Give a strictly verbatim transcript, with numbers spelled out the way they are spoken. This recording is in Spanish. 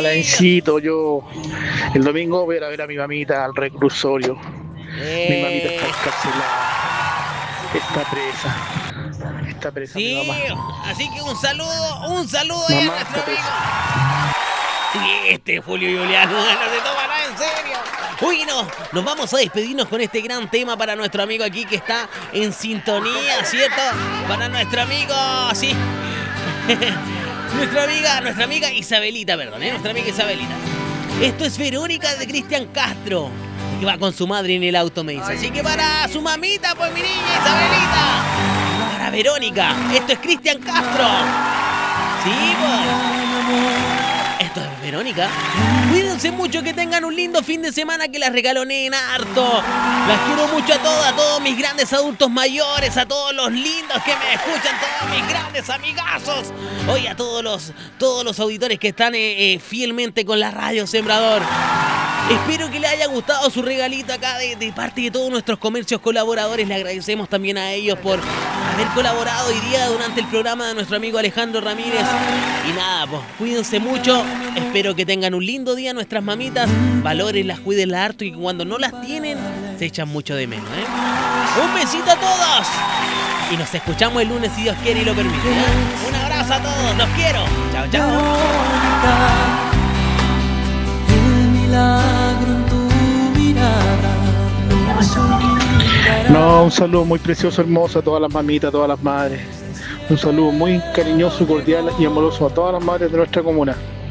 Alancito, yo el domingo voy a ir a ver a mi mamita al reclusorio. Eh. Mi mamita está encarcelada, está presa, está presa Sí, mi mamá. así que un saludo, un saludo ahí a Mamá nuestro está amigo. presa. Sí, este Julio Juliano no se toma nada en serio. Uy, no, nos vamos a despedirnos con este gran tema para nuestro amigo aquí que está en sintonía, ¿cierto? Para nuestro amigo, sí. Nuestra amiga, nuestra amiga Isabelita, perdón, ¿eh? Nuestra amiga Isabelita. Esto es Verónica de Cristian Castro, que va con su madre en el auto, me dice. Así que para su mamita, pues mi niña Isabelita. Para Verónica, esto es Cristian Castro. Sí, pues. Esto es Verónica. Cuídense mucho, que tengan un lindo fin de semana, que las regaloneen harto. Las quiero mucho a todas, a todos mis grandes adultos mayores, a todos los lindos que me escuchan, todos mis grandes amigazos. Hoy a todos los, todos los auditores que están eh, eh, fielmente con la Radio Sembrador. Espero que les haya gustado su regalito acá de, de parte de todos nuestros comercios colaboradores. Le agradecemos también a ellos por haber colaborado hoy día durante el programa de nuestro amigo Alejandro Ramírez. Y nada, pues cuídense mucho. Espero que tengan un lindo día nuestras mamitas. Valórenlas, cuídenlas harto, y cuando no las tienen, se echan mucho de menos, ¿eh? Un besito a todos. Y nos escuchamos el lunes si Dios quiere y lo permite, ¿eh? Un abrazo a todos, los quiero. Chao, chao. No, un saludo muy precioso, hermoso a todas las mamitas, a todas las madres. Un saludo muy cariñoso, cordial y amoroso a todas las madres de nuestra comuna.